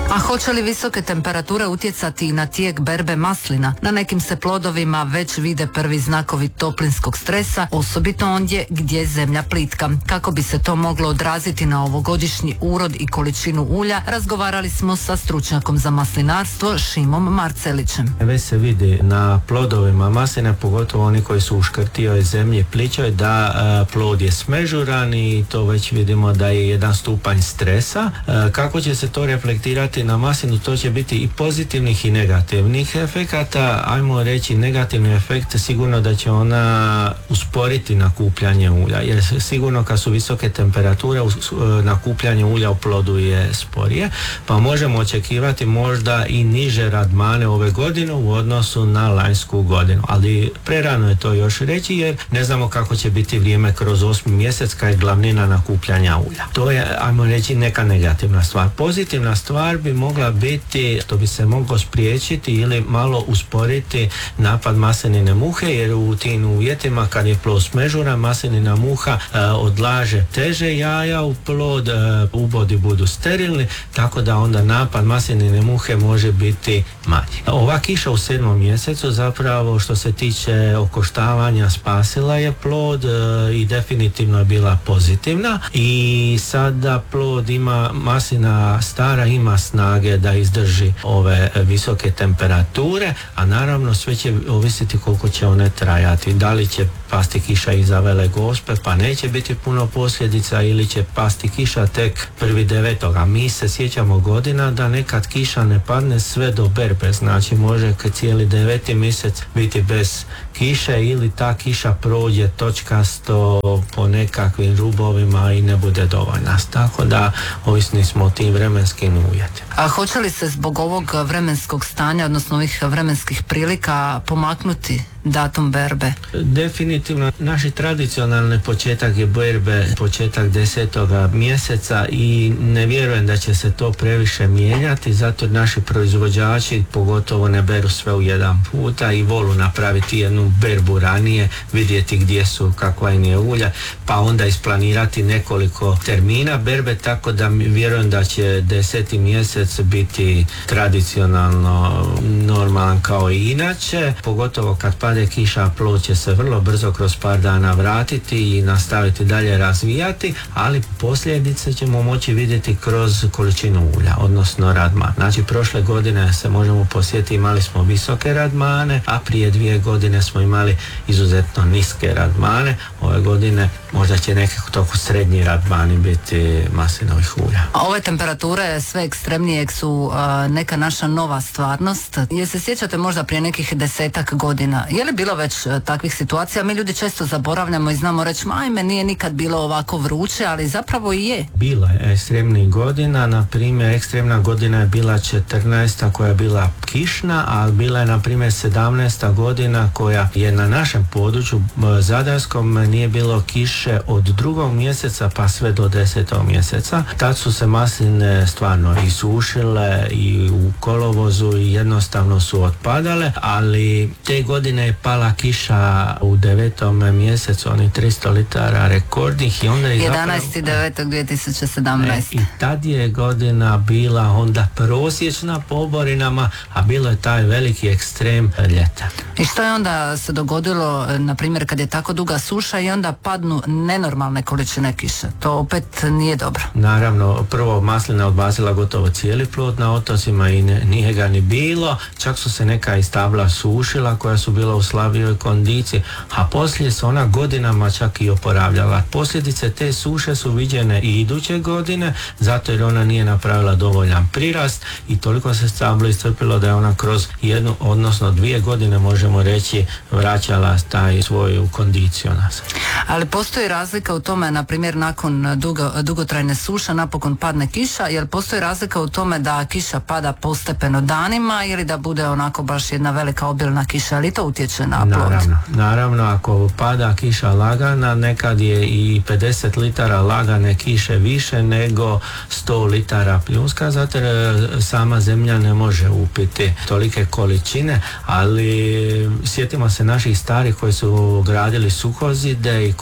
A hoće li visoke temperature utjecati na tijek berbe maslina? Na nekim se plodovima već vide prvi znakovi toplinskog stresa, osobito ondje gdje je zemlja plitka. Kako bi se to moglo odraziti na ovogodišnji urod i količinu ulja, razgovarali smo sa stručnjakom za maslinarstvo Šimom Marcelićem. Već se vidi na plodovima masline, pogotovo oni koji su u škrtijoj zemlji pličoj, da plod je smežuran i to već vidimo da je jedan stupanj stresa. Kako će se to reflektirati na maslinu? To će biti i pozitivnih i negativnih efekata. Ajmo reći negativni efekt, sigurno da će ona usporiti nakupljanje ulja, jer sigurno kad su visoke temperature nakupljanje ulja u plodu je sporije, pa možemo očekivati možda i niže radmane ove godine u odnosu na lanjsku godinu, ali prerano je to još reći jer ne znamo kako će biti vrijeme kroz 8. mjesec kad je glavnina nakupljanja ulja. To je, ajmo reći, neka negativna stvar. Pozitivna stvar bi mogla biti što bi se moglo spriječiti ili malo usporiti napad maslinine muhe, jer u tim uvjetima kad je plod smežuran, maslinina muha odlaže teže jaja u plod, ubodi budu sterilni, tako da onda napad maslinine muhe može biti manji. Ova kiša u 7. mjesecu zapravo što se tiče okoštavanja spasila je plod i definitivno je bila pozitivna i sada plod ima, maslina stara ima snage da izdrži ove visoke temperature, a naravno sve će ovisiti koliko će one trajati. Da li će pasti kiša iza Vele Gospe pa neće biti puno posljedica ili će pasti kiša tek 1.9. Mi se sjećamo godina da nekad kiša ne padne sve do berbe, znači može cijeli 9. mjesec biti bez kiše ili ta kiša prođe točkasto po nekakvim rubovima i ne bude dovoljna. Tako da ovisni smo o tim vremenskim uvjetima. A hoće li se zbog ovog vremenskog stanja, odnosno ovih vremenskih prilika pomaknuti datum berbe? Definitivno, naši tradicionalni početak je berbe početak 10. mjeseca i ne vjerujem da će se to previše mijenjati, zato naši proizvođači pogotovo ne beru sve u jedan puta i volu napraviti jednu berbu ranije, vidjeti gdje su, kakva im je ulja, pa onda isplanirati nekoliko termina berbe, tako da vjerujem da će 10. mjesec biti tradicionalno normalan kao i inače, pogotovo kad pade kiša, plod će se vrlo brzo kroz par dana vratiti i nastaviti dalje razvijati, ali posljedice ćemo moći vidjeti kroz količinu ulja, odnosno radman. Znači prošle godine se možemo posjetiti, imali smo visoke radmane, a prije 2 godine smo imali izuzetno niske radmane. Ove godine možda će nekako srednji radmani biti maslinovih ulja. A ove temperature sve ekstremnije su neka naša nova stvarnost. Je se sjećate možda prije nekih 10-ak godina? Je li bilo već takvih situacija? Mi ljudi često zaboravljamo i znamo reći, ajme, nije nikad bilo ovako vruće, ali zapravo i je. Bilo je ekstremnih godina, na primjer ekstremna godina je bila 14. koja je bila kišna, a bila je na primjer 17. godina koja je na našem području zadarskom nije bilo kiše od 2. mjeseca pa sve do 10. mjeseca. Tad su se masline stvarno isušile i u kolovozu i jednostavno su otpadale, ali te godine je pala kiša u 9. mjesecu, oni 300 litara rekordnih i onda je 11.9.2017. I tad je godina bila onda prosječna po oborinama, a bilo je taj veliki ekstrem ljeta. I što je onda se dogodilo, na primjer, kad je tako duga suša i onda padnu nenormalne količine kiše? To opet nije dobro. Naravno, prvo maslina odbacila gotovo cijeli plod na otocima i nije ga ni bilo, čak su se neka i stabla sušila koja su bila u slabijoj kondiciji, a poslije se ona godinama čak i oporavljala. Posljedice te suše su viđene i iduće godine, zato jer ona nije napravila dovoljan prirast i toliko se stablo iscrpilo da je ona kroz 1, odnosno 2 godine, možemo reći, vraćala taj svoju kondiciju nazad. Ali postoji razlika u tome, na primjer, nakon dugotrajne suše napokon padne kiša, jer postoji razlika u tome da kiša pada postepeno danima ili da bude onako baš jedna velika obilna kiša, ali to utječe na plod? Naravno, ako pada kiša lagana, nekad je i 50 litara lagane kiše više nego 100 litara pljuska, zato sama zemlja ne može upiti tolike količine, ali sjetimo se naših starih koji su gradili suhozide i koji su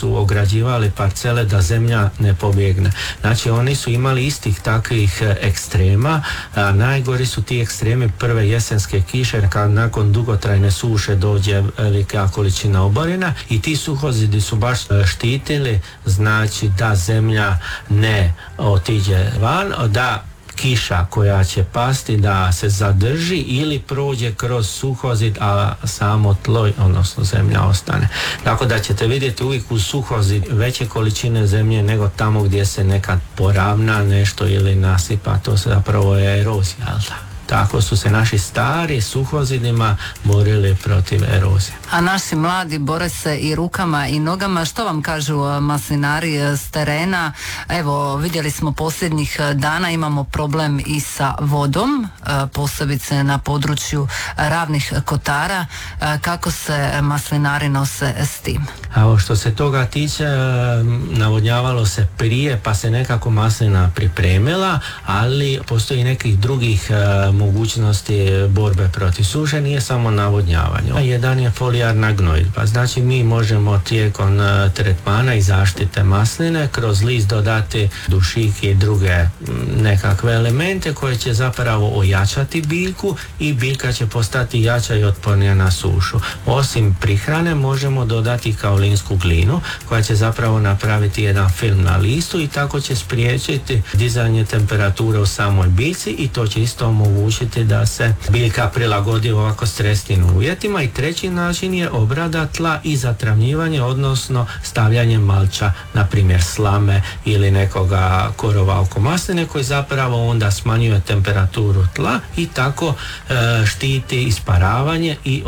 su ograđivali parcele da zemlja ne pobjegne. Znači oni su imali istih takvih ekstrema, a najgori su ti ekstremi prve jesenske kiše kad nakon dugotrajne suše dođe velika količina oborina i ti suhozidi su baš štitili, znači da zemlja ne otiđe van, da kiša koja će pasti da se zadrži ili prođe kroz suhozid, a samo tlo, odnosno zemlja ostane. Tako da ćete vidjeti uvijek u suhozid veće količine zemlje nego tamo gdje se nekad poravna nešto ili nasipa, to se zapravo je erozija, jel da? Tako su se naši stari suhozidima borili protiv erozije. A naši mladi bore se i rukama i nogama. Što vam kažu maslinari s terena? Evo, vidjeli smo posljednjih dana imamo problem i sa vodom, posebice na području Ravnih Kotara. Kako se maslinari nose s tim? A što se toga tiče, navodnjavalo se prije pa se nekako maslina pripremila, ali postoji nekih drugih mogućnosti borbe protiv suše, nije samo navodnjavanje. Jedan je folijarna gnojidba. Znači mi možemo tijekom tretmana i zaštite masline kroz list dodati dušik i druge nekakve elemente koje će zapravo ojačati biljku i biljka će postati jača i otpornija na sušu. Osim prihrane možemo dodati kaolinsku glinu koja će zapravo napraviti jedan film na listu i tako će spriječiti dizanje temperature u samoj biljci i to će isto omogućiti da se biljka prilagodi ovako stresnim uvjetima. I treći način je obrada tla i zatravnjivanje, odnosno stavljanje malča, na primjer slame ili nekoga korova oko masline koji zapravo onda smanjuje temperaturu tla i tako štiti isparavanje i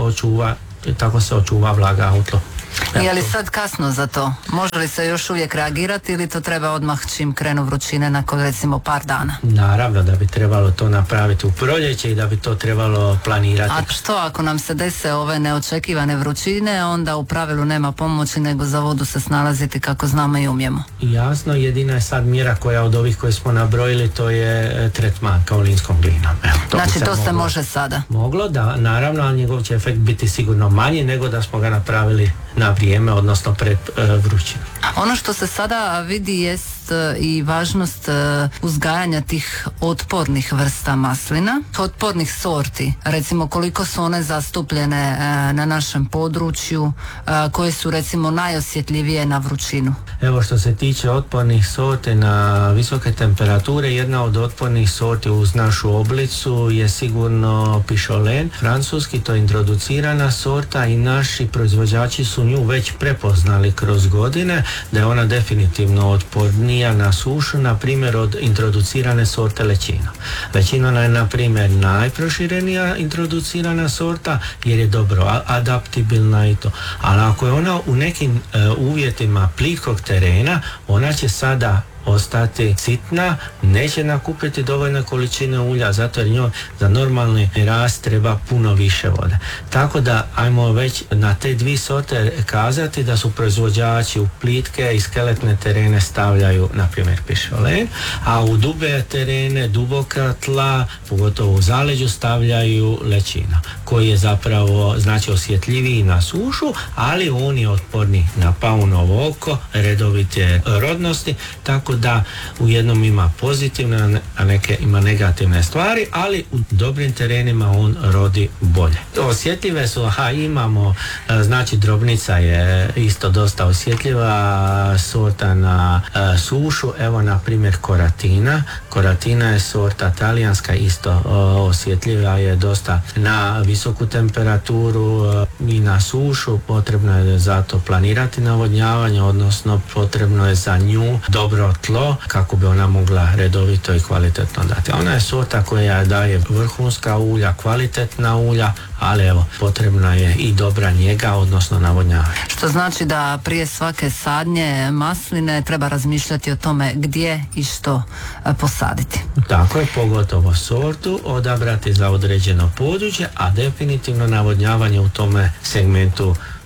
tako se očuva vlaga u tlu. Je li sad kasno za to? Može li se još uvijek reagirati ili to treba odmah čim krenu vrućine nakon recimo par dana? Naravno da bi trebalo to napraviti u proljeće i da bi to trebalo planirati. A što ako nam se dese ove neočekivane vrućine, onda u pravilu nema pomoći nego za vodu se snalaziti kako znamo i umijemo? Jasno, jedina je sad mjera koja od ovih koje smo nabrojili, to je tretman kaolinskom glinom. Znači to se može sada? Moglo, da, naravno, ali njegov će efekt biti sigurno manji nego da smo ga napravili na vrijeme, odnosno pred vrućinu. Ono što se sada vidi jest i važnost uzgajanja tih otpornih vrsta maslina, otpornih sorti, recimo koliko su one zastupljene na našem području, koje su recimo najosjetljivije na vrućinu. Evo, što se tiče otpornih sorti na visoke temperature, jedna od otpornih sorti uz našu oblicu je sigurno pišolen, francuski, to je introducirana sorta i naši proizvođači su nju već prepoznali kroz godine da je ona definitivno otpornija na sušu, na primjer od introducirane sorte lečino. Lečino je na primjer najproširenija introducirana sorta jer je dobro adaptibilna i to. Ali ako je ona u nekim uvjetima plitkog terena, ona će sada ostati sitna, neće nakupiti dovoljne količine ulja, zato jer njoj za normalni rast treba puno više vode. Tako da ajmo već na te dvije sorte kazati da su proizvođači u plitke i skeletne terene stavljaju na primjer pišolen, a u dube terene, duboka tla, pogotovo u zaleđu, stavljaju lečino, koji je zapravo znači osjetljiviji na sušu, ali on je otporni na paunovo oko, redovite rodnosti, tako da u jednom ima pozitivne, a neke ima negativne stvari, ali u dobrim terenima on rodi bolje. Osjetljive su, imamo, znači drobnica je isto dosta osjetljiva sorta na sušu, evo na primjer koratina. Koratina je sorta talijanska, isto osjetljiva je dosta na visoku temperaturu i na sušu, potrebno je zato planirati navodnjavanje, odnosno potrebno je za nju dobro tlo kako bi ona mogla redovito i kvalitetno dati. Ona je sorta koja daje vrhunska ulja, kvalitetna ulja, ali evo, potrebna je i dobra njega, odnosno navodnjavanje. Što znači da prije svake sadnje masline treba razmišljati o tome gdje i što posaditi. Tako je, pogotovo sortu odabrati za određeno područje, a definitivno navodnjavanje u tome segmentu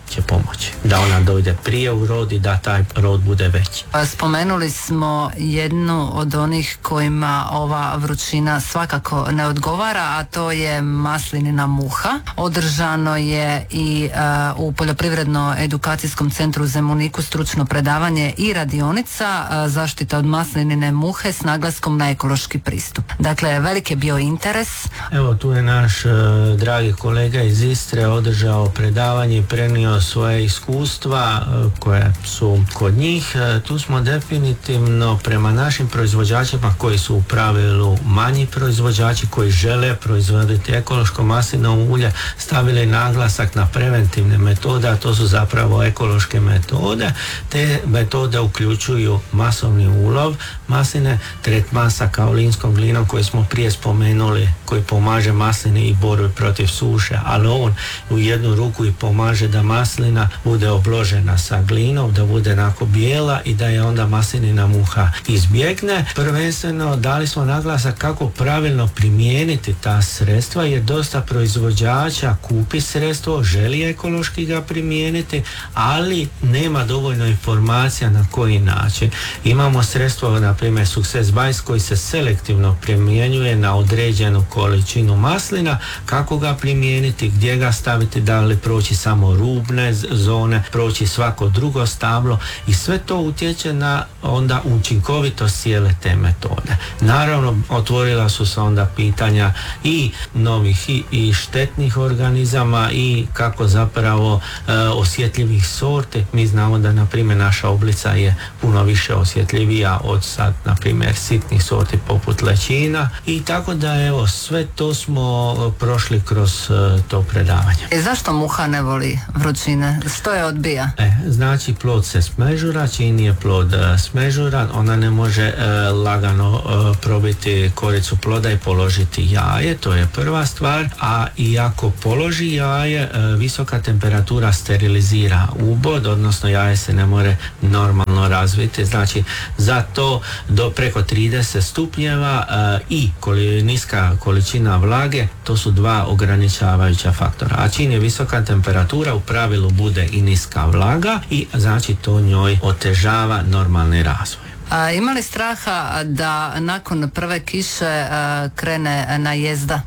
će pomoći. Da ona dojde prije u rod i da taj rod bude veći. Spomenuli smo jednu od onih kojima ova vrućina svakako ne odgovara, a to je maslinina muha. Održano je i u Poljoprivredno-edukacijskom centru u Zemuniku stručno predavanje i radionica zaštita od maslinine muhe s naglaskom na ekološki pristup. Dakle, velik je bio interes. Evo, tu je naš dragi kolega iz Istre održao predavanje i prenio svoje iskustva koje su kod njih. Tu smo definitivno prema našim proizvođačima koji su u pravilu manji proizvođači koji žele proizvoditi ekološko maslinovo ulje stavili naglasak na preventivne metode, a to su zapravo ekološke metode. Te metode uključuju masovni ulov masline, tretman sa kaolinskom glinom koji smo prije spomenuli, koji pomaže maslini i borbi protiv suše, ali on u jednu ruku i pomaže da maslina bude obložena sa glinom, da bude onako bijela i da je onda maslinina muha izbjegne. Prvenstveno dali smo naglasak kako pravilno primijeniti ta sredstva, jer dosta proizvođača kupi sredstvo, želi ekološki ga primijeniti, ali nema dovoljno informacija na koji način. Imamo sredstvo, na primjer Success Bites, koji se selektivno primjenjuje na određenu količinu maslina, kako ga primijeniti, gdje ga staviti, da li proći samo rubne zone, proći svako drugo stablo, i sve to utječe na onda učinkovitost cijele te metode. Naravno, otvorila su se onda pitanja i novih i štetnih organizama i kako zapravo osjetljivih sorti. Mi znamo da, na primjer, naša oblica je puno više osjetljivija od sad, na primjer, sitnih sorti poput lećina, i tako da, evo, sve to smo prošli kroz to predavanje. Zašto muha ne voli vrućine? Što je odbija? Znači, plod se smežura, čim je plod smežuran, ona ne može lagano probiti koricu ploda i položiti jaje, to je prva stvar, a i ako položi jaje, visoka temperatura sterilizira ubod, odnosno jaje se ne more normalno razviti, znači za to do preko 30 stupnjeva i niska količina vlage, to su dva ograničavajuća faktora. A čim je visoka temperatura, u pravilu bude i niska vlaga i znači to njoj otežava normalni razvoj. Ima li straha da nakon prve kiše krene najezda?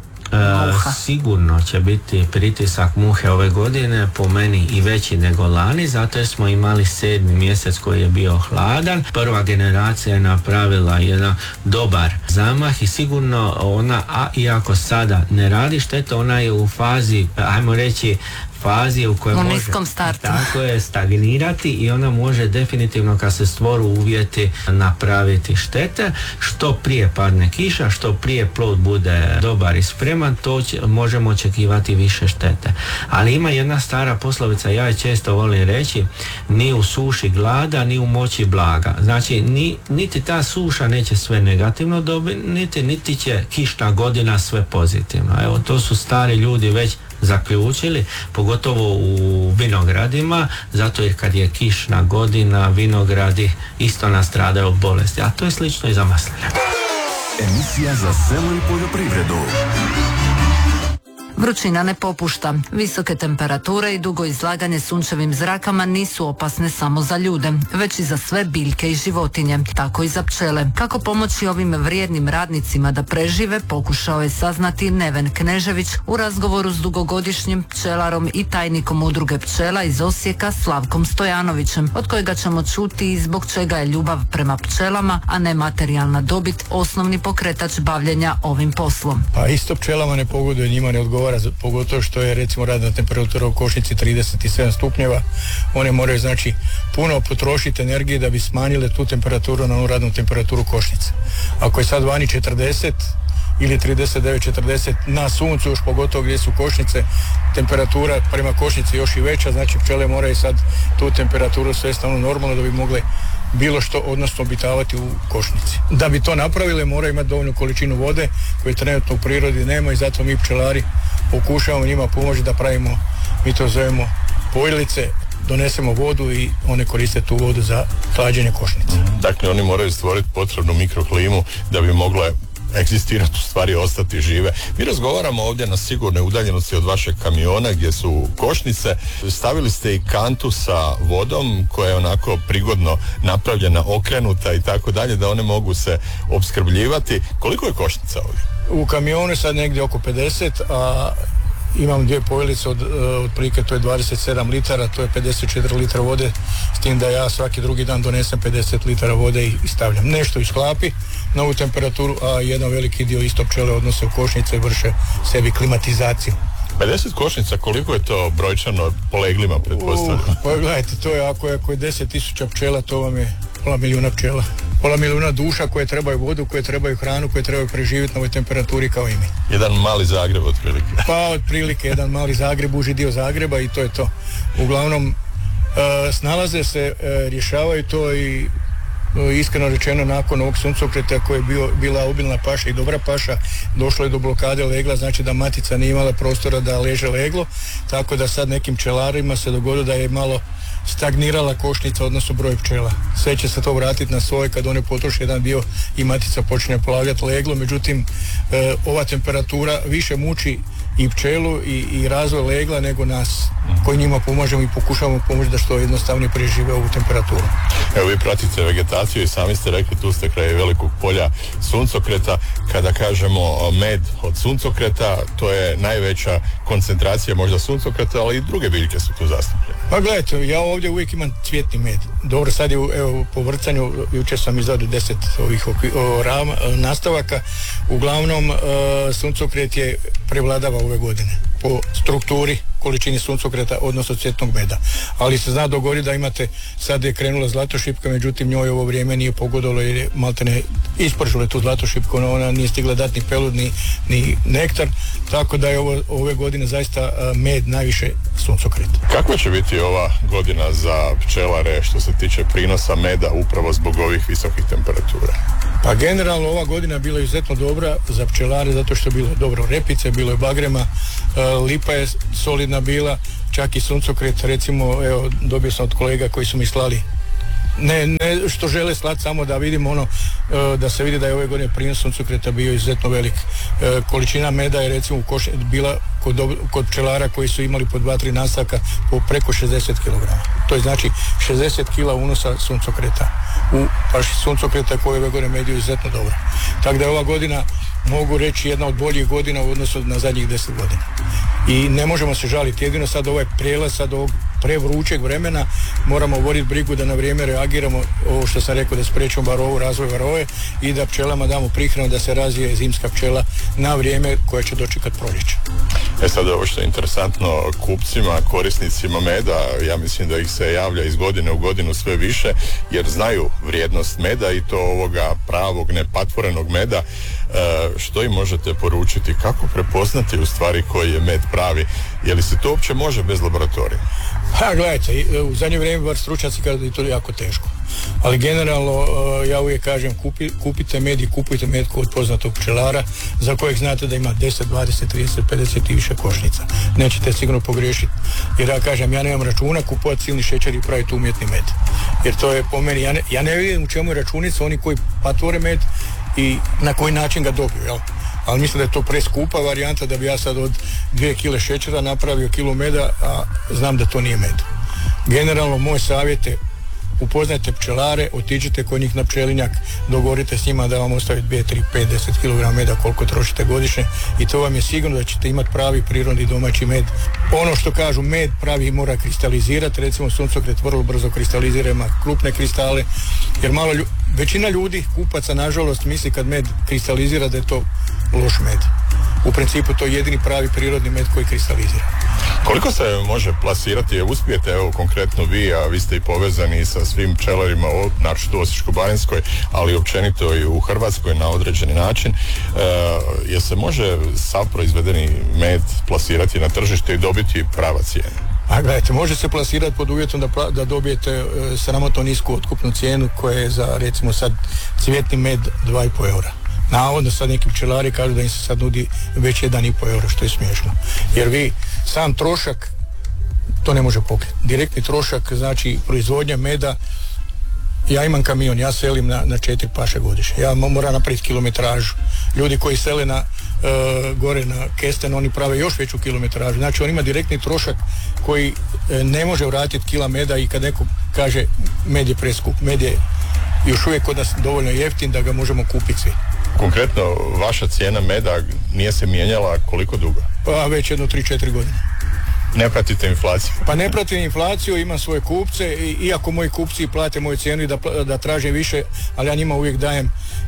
Sigurno će biti pritisak muhe ove godine, po meni i veći nego lani, zato jer smo imali 7. mjesec koji je bio hladan. Prva generacija je napravila jedan dobar zamah i sigurno ona, a iako sada ne radi štete, ona je u fazi, ajmo reći, fazi u kojoj može niskom startu. Tako je, stagnirati, i ona može definitivno, kad se stvoru uvjeti, napraviti štete. Što prije padne kiša, što prije plod bude dobar i spreman, to možemo očekivati više štete. Ali ima jedna stara poslovica, ja je često volim reći, ni u suši glada, ni u moći blaga. Znači, niti ta suša neće sve negativno dobiti, niti će kišna godina sve pozitivno. Evo, to su stari ljudi već zaključili, pogotovo u vinogradima, zato jer kad je kišna godina, vinogradi isto nastradaju od bolesti, a to je slično i za masline. Emisija za selo i poljoprivredu. Vrućina ne popušta. Visoke temperature i dugo izlaganje sunčevim zrakama nisu opasne samo za ljude, već i za sve biljke i životinje, tako i za pčele. Kako pomoći ovim vrijednim radnicima da prežive, pokušao je saznati Neven Knežević u razgovoru s dugogodišnjim pčelarom i tajnikom udruge pčela iz Osijeka Slavkom Stojanovićem, od kojega ćemo čuti i zbog čega je ljubav prema pčelama, a ne materijalna dobit, osnovni pokretač bavljenja ovim poslom. Pa isto pčelama ne pogoduje, njima ne odgovara, pogotovo što je, recimo, radna temperatura u košnici 37 stupnjeva. One moraju, znači, puno potrošiti energije da bi smanjile tu temperaturu na onu radnu temperaturu košnice. Ako je sad vani 40 ili 39-40 na suncu, još pogotovo gdje su košnice, temperatura prema košnici još i veća, znači pčele moraju sad tu temperaturu svesti normalno da bi mogle bilo što, odnosno obitavati u košnici. Da bi to napravile, moraju imati dovoljnu količinu vode koje trenutno u prirodi nema, i zato mi pčelari pokušavamo njima pomoći da pravimo, mi to zovemo pojilice, donesemo vodu i one koriste tu vodu za hlađenje košnice. Dakle, oni moraju stvoriti potrebnu mikroklimu da bi mogle egzistirati, u stvari ostati žive. Mi razgovaramo ovdje na sigurnoj udaljenosti od vašeg kamiona gdje su košnice. Stavili ste i kantu sa vodom koja je onako prigodno napravljena, okrenuta i tako dalje, da one mogu se opskrbljivati. Koliko je košnica ovdje? U kamionu sad negdje oko 50, a imam 2 pojelice otprilike, to je 27 litara, to je 54 litra vode, s tim da ja svaki drugi dan donesem 50 litara vode i stavljam. Nešto isklapi na ovu temperaturu, a jedan veliki dio isto pčele odnose u košnice i vrše sebi klimatizaciju. 50 košnica, koliko je to brojčano po leglima, pretpostavljam? Pa gledajte, to je ako je 10.000 pčela, to vam je pola milijuna pčela. Pola milijuna duša koje trebaju vodu, koje trebaju hranu, koje trebaju preživjeti na ovoj temperaturi kao i mi. Jedan mali Zagreb otprilike. Pa otprilike jedan mali Zagreb, uži dio Zagreba i to je to. Uglavnom snalaze se, rješavaju to i iskreno rečeno nakon ovog suncokreta koji je bila obilna paša i dobra paša, došlo je do blokade legla, znači da matica nije imala prostora da leže leglo, tako da sad nekim pčelarima se dogodilo da je malo stagnirala košnica, odnosno broj pčela. Sve će se to vratiti na svoje kad one potroše jedan dio i matica počne polavljati leglo, međutim ova temperatura više muči i pčelu i razvoj legla nego nas koji njima pomažemo i pokušavamo pomoći da što jednostavnije prežive ovu temperaturu. Evo, vi pratite vegetaciju i sami ste rekli, tu ste kraj velikog polja suncokreta. Kada kažemo med od suncokreta, to je najveća koncentracija možda suncokreta, ali i druge biljke su tu zastupljene. Pa gledajte, ja ovdje uvijek imam cvjetni med. Dobro, sad je po vrcanju, jučer sam izvadio 10 ovih nastavaka. Uglavnom, suncokret je prevladava ove godine po strukturi, količini suncokreta, odnosno cvjetnog meda. Ali se zna dogoditi da imate, sad je krenula zlatošipka, međutim njoj ovo vrijeme nije pogodilo jer je maltene ispržila tu zlatošipku, ona nije stigla dati ni pelud ni nektar, tako da je ove godine zaista med najviše suncokret. Kakva će biti ova godina za pčelare što se tiče prinosa meda upravo zbog ovih visokih temperatura? Pa generalno ova godina je bila izuzetno dobra za pčelare zato što je bilo dobro repice, bilo je bagrema, lipa je solidna bila, čak i suncokret, recimo, evo, dobio sam od kolega koji su mi slali, ne što žele slati, samo da vidimo da se vidi da je ove godine prinos suncokreta bio izuzetno velik. Količina meda je recimo bila kod pčelara koji su imali po 2-3 nastavka po preko 60 kg. To je znači 60 kg unosa suncokreta u paši suncokreta koji ove godine med je izuzetno dobro. Tako da je ova godina, mogu reći, jedna od boljih godina u odnosu na zadnjih 10 godina. I ne možemo se žaliti, jedino sad ovaj prijelaz sad ovog prevrućeg vremena moramo voditi brigu da na vrijeme reagiramo, ovo što sam rekao, da spriječimo razvoj varove i da pčelama damo prihranu da se razvije zimska pčela na vrijeme koje će dočekati proljeće. Sad ovo što je interesantno kupcima, korisnicima meda, ja mislim da ih se javlja iz godine u godinu sve više jer znaju vrijednost meda i to ovoga pravog nepatvorenog meda. Što im možete poručiti, kako prepoznati u stvari koji je med pravi, je li se to uopće može bez laboratorija? Ha, gledajte, u zadnje vrijeme bar stručnjaci kažu da je to jako teško, ali generalno ja uvijek kažem kupite med i kupujte med kod poznatog pčelara za kojeg znate da ima 10, 20, 30, 50 i više košnica. Nećete sigurno pogriješiti, jer ja kažem, ja nemam računa kupovati silni šećer i praviti umjetni med, jer to je po meni, ja ne vidim u čemu je računica oni koji patvore med i na koji način ga dobiju, jel? Ali mislim da je to preskupa varijanta da bi ja sad od 2 kile šećera napravio kilu meda, a znam da to nije med. Generalno moj savjet je, upoznajte pčelare, otiđite kod njih na pčelinjak, dogovorite s njima da vam ostavi 2, 3, 5, 10 kg meda koliko trošite godišnje i to vam je sigurno da ćete imati pravi prirodni domaći med. Ono što kažu, med pravi mora kristalizirati, recimo suncokret vrlo brzo kristalizira, ima krupne kristale, jer većina ljudi, kupaca, nažalost, misli kad med kristalizira da je to loš med. U principu to je jedini pravi prirodni med koji kristalizira. Koliko se može plasirati, uspijete, evo konkretno vi, a vi ste i povezani sa svim pčelarima, naročito u Osječko-baranjskoj, ali općenito i u Hrvatskoj na određeni način, je se može sav proizvedeni med plasirati na tržište i dobiti prava cijena? A gledajte, može se plasirati pod uvjetom da dobijete sramotno nisku otkupnu cijenu koja je za, recimo sad, cvjetni med 2,5 eura. Navodno sad neki pčelari kažu da im se sad nudi već 1,5 euro, što je smiješno. Jer vi sam trošak to ne može pokriti. Direktni trošak, znači proizvodnja meda Ja imam kamion, ja selim na 4 paše godišnje. Ja moram napraviti kilometražu. Ljudi koji sele gore na kesten, oni prave još veću kilometražu. Znači on ima direktni trošak koji ne može vratiti kila meda i kad neko kaže med je preskup. Med je još uvijek kod nas dovoljno jeftin da ga možemo kupiti svi. Konkretno, vaša cijena meda nije se mijenjala koliko dugo? Pa već jedno 3-4 godine. Ne pratite inflaciju? Pa ne pratim inflaciju, imam svoje kupce, iako moji kupci plate moju cijenu i da traže više, ali ja njima uvijek dajem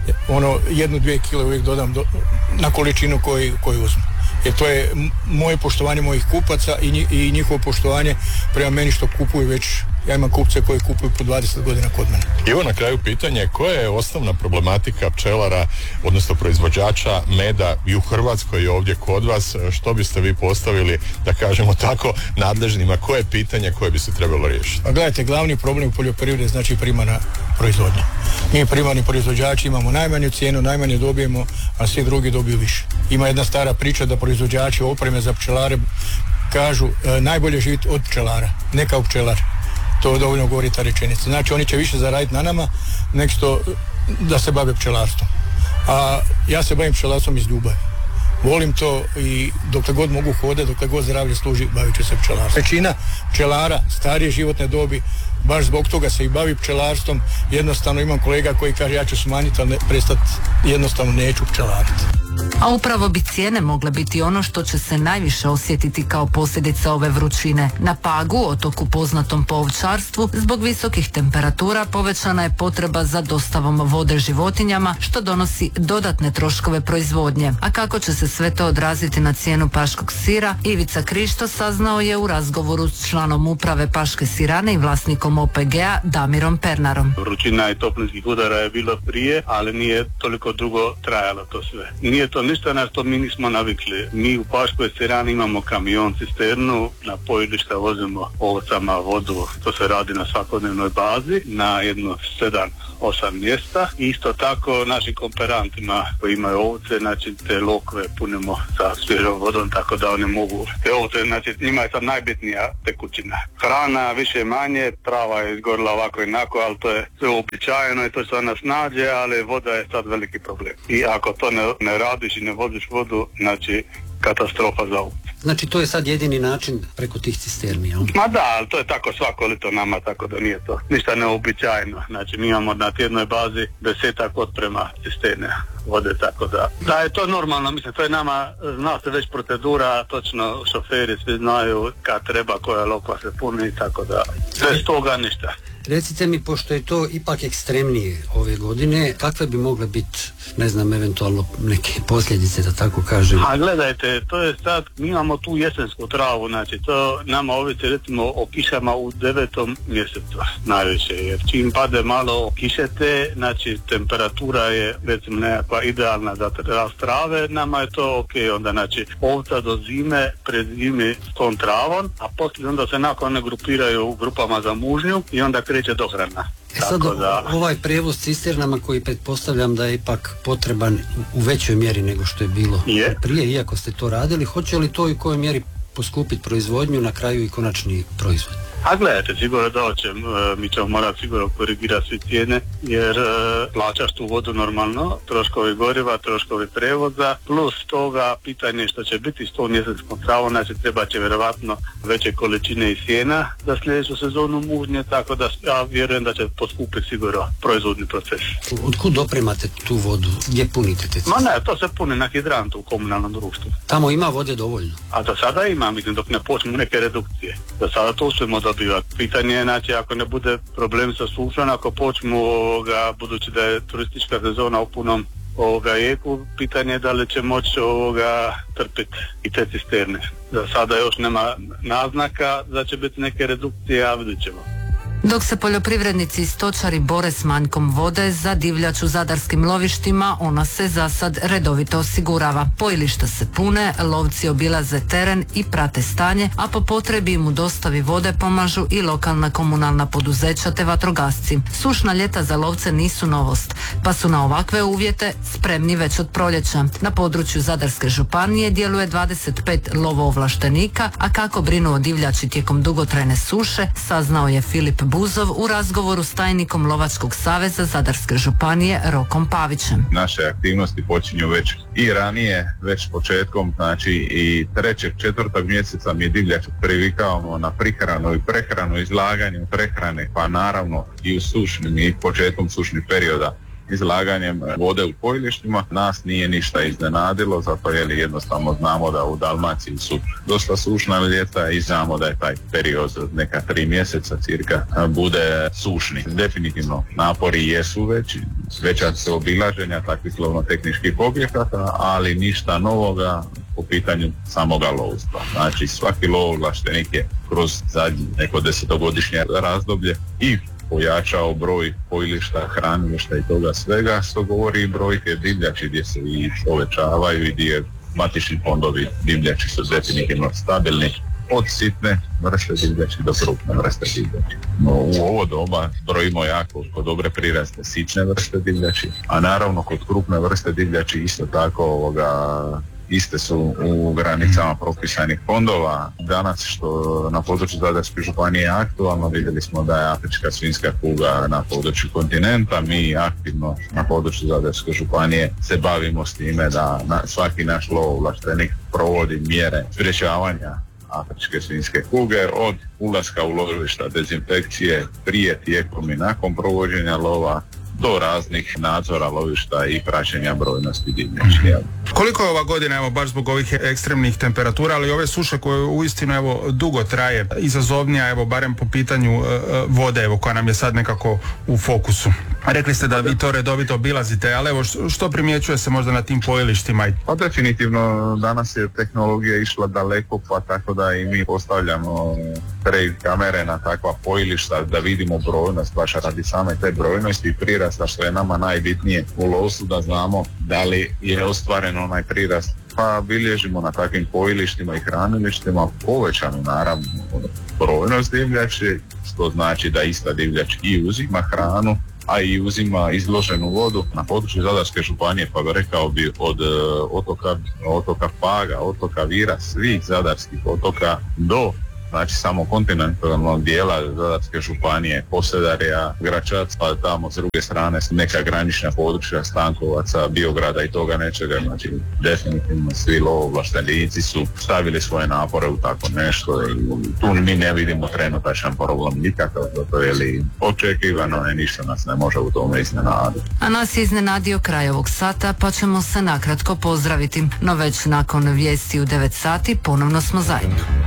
1-2 kile uvijek dodam na količinu koju uzmu. Jer to je moje poštovanje mojih kupaca i njihovo poštovanje prema meni što kupuju već. Ja imam kupce koji kupuju po 20 godina kod mene. I evo na kraju pitanje, koja je osnovna problematika pčelara, odnosno proizvođača meda i u Hrvatskoj i ovdje kod vas? Što biste vi postavili, da kažemo tako, nadležnima? Koje je pitanje koje bi se trebalo riješiti? Pa gledajte, glavni problem u poljoprivredi znači primarna proizvodnja. Mi primarni proizvođači imamo najmanju cijenu, najmanje dobijemo, a svi drugi dobiju više. Ima jedna stara priča da proizvođači opreme za pčelare kažu najbolje živjeti od pčelara, ne kao pčelar. To dovoljno govori ta rečenica. Znači oni će više zaraditi na nama nego što da se bave pčelarstvom. A ja se bavim pčelarstvom iz ljubavi. Volim to i dokle god mogu hodati, dokle god zdravlje služi, bavit ću se pčelarstvom. Većina pčelara starije životne dobi baš zbog toga se i bavi pčelarstvom. Jednostavno imam kolega koji kaže ja ću smanjiti, ali prestati, jednostavno neću pčelariti. A upravo bi cijene mogle biti ono što će se najviše osjetiti kao posljedica ove vrućine. Na Pagu, otoku poznatom po ovčarstvu, zbog visokih temperatura povećana je potreba za dostavom vode životinjama, što donosi dodatne troškove proizvodnje. A kako će se sve to odraziti na cijenu paškog sira, Ivica Krišto saznao je u razgovoru s članom uprave Paške sirane i vlasnikom OPG-a Damirom Pernarom. Vrućina i toplinskih udara je bilo prije, ali nije toliko dugo trajalo to sve. Nije to ništa na što mi nismo navikli. Mi u Paškoj sirani imamo kamion cisternu, na pojilišta vozimo ovcama vodu, to se radi na svakodnevnoj bazi, na jedno 7-8 mjesta. Isto tako našim kooperantima koji imaju ovce, znači te lokve punimo sa svježom vodom, tako da oni mogu te ovce, znači njima je sad najbitnija tekućina. Hrana više manje, trava je izgorila ovako i onako, ali to je sve uobičajeno i to se nas nađe, ali voda je sad veliki problem. I ako to ne radiš i ne voziš vodu, znači katastrofa za ovce. Znači to je sad jedini način preko tih cisterni, jel? Ma da, ali to je tako svako lito nama, tako da nije to ništa neobičajno. Znači mi imamo na tjednoj bazi 10 otprema cisterne vode, tako da je to normalno, mislim, to je nama, zna se već procedura, točno šoferi svi znaju kad treba, koja lokva se puni, tako da bez toga ništa. Recite mi, pošto je to ipak ekstremnije ove godine, kakve bi mogle biti, ne znam, eventualno neke posljedice, da tako kažem? A gledajte, to je sad, mi imamo tu jesensku travu, znači to nama ovisi recimo o kišama u 9. mjesecu najviše, jer čim pade malo kiše te, znači temperatura je recimo nekakva idealna za rast trave, nama je to ok, onda znači ovca do zime, pred zimi s tom travom, a poslije onda se nakon ne grupiraju u grupama za mužnju i onda kreće dohrana. Sad ovaj prijevoz cisternama koji pretpostavljam da je ipak potreban u većoj mjeri nego što je bilo prije, iako ste to radili, hoće li to i u kojoj mjeri poskupiti proizvodnju, na kraju i konačni proizvod? A gledajte, sigurno da će, mi ćemo morati sigurno korigirati svi cijene, jer plaćaš tu vodu normalno, troškovi goriva, troškovi prevoza, plus toga pitanje što će biti s tom jesenskom travom, znači treba će vjerovatno veće količine i sjena za sljedeću sezonu mužnje, tako da ja vjerujem da će poskupiti sigurno proizvodni proces. Otkud dopremate tu vodu? Gdje punite te? Ma ne, to se puni na hidrantu u komunalnom društvu. Tamo ima vode dovoljno? A do sada ima, mislim, dok ne počnu neke redukcije. Do sada to ćemo dobivati. Pitanje je, znači, ako ne bude problem sa sušom, ako počnu budući da je turistička sezona u punom jeku, pitanje je da li će moći trpiti i te cisterne. Za sada još nema naznaka da će biti neke redukcije, a vidjet ćemo. Dok se poljoprivrednici i stočari bore s manjkom vode za divljač u zadarskim lovištima, ona se za sad redovito osigurava. Pojilišta se pune, lovci obilaze teren i prate stanje, a po potrebi im u dostavi vode pomažu i lokalna komunalna poduzeća te vatrogasci. Sušna ljeta za lovce nisu novost, pa su na ovakve uvjete spremni već od proljeća. Na području Zadarske županije djeluje 25 lovoovlaštenika, a kako brinu o divljači tijekom dugotrajne suše, saznao je Filip Buzov u razgovoru s tajnikom Lovačkog saveza Zadarske županije Rokom Pavićem. Naše aktivnosti počinju već i ranije, već početkom, znači i 3. 4. mjeseca mi divljač privikavamo na prihranu i prehranu, izlaganjem prehrane, pa naravno i u sušnim i početkom sušnih perioda izlaganjem vode u pojilištima. Nas nije ništa iznenadilo, zato jednostavno znamo da u Dalmaciji su dosta sušna ljeta i znamo da je taj period neka 3 mjeseca cirka bude sušni. Definitivno napori jesu veća se obilaženja takvih lovno-tehničkih objekata, ali ništa novoga po pitanju samoga lovstva. Znači svaki lovovlaštenik je kroz zadnje neko 10-godišnje razdoblje i pojačao broj pojilišta, hranilišta i toga svega, što govori i brojke divljači gdje se i povećavaju i gdje matični fondovi divljači su definitivno stabilni od sitne vrste divljači do krupne vrste divljači. No, u ovo doba brojimo jako kod dobre priraste sitne vrste divljači, a naravno kod krupne vrste divljači isto tako iste su u granicama propisanih fondova. Danas što na području Zadarske županije aktualno, vidjeli smo da je afrička svinjska kuga na području kontinenta. Mi aktivno na području Zadarske županije se bavimo s time da svaki naš lovovlaštenik provodi mjere sprječavanja afričke svinjske kuge od ulaska u lovišta, dezinfekcije prije, tijekom i nakon provođenja lova do raznih nadzora lovišta i praćenja brojnosti divljači. Koliko je ova godina, evo baš zbog ovih ekstremnih temperatura, ali ove suše koje uistinu evo dugo traje, izazovnija, evo barem po pitanju vode, evo koja nam je sad nekako u fokusu. Rekli ste da vi to redovito obilazite, ali evo što primjećuje se možda na tim pojilištima? Pa definitivno danas je tehnologija išla daleko, pa tako da i mi postavljamo trail kamere na takva pojilišta da vidimo brojnost, baš radi same te brojnosti i prirasta, što je nama najbitnije u lovstvu, da znamo da li je ostvaren onaj prirast. Pa bilježimo na takvim pojilištima i hranilištima povećanu naravno brojnost divljači, što znači da ista divljač i uzima hranu, a i uzima izloženu vodu. Na području Zadarske županije, pa rekao bi od otoka Paga, otoka Vira, svih zadarskih otoka do znači samo kontinentalnog dijela Zadarske županije, Posedarja, Gračac, pa tamo s druge strane neka granična područja Stankovaca, Biograda i toga nečega. Znači definitivno svi lovovlaštenici su stavili svoje napore u tako nešto i tu mi ne vidimo trenutačan problem nikakav, zato je očekivano i ništa nas ne može u tome iznenaditi. A nas je iznenadio kraj ovog sata, pa ćemo se nakratko pozdraviti, no već nakon vijesti u 9 sati ponovno smo zajedno.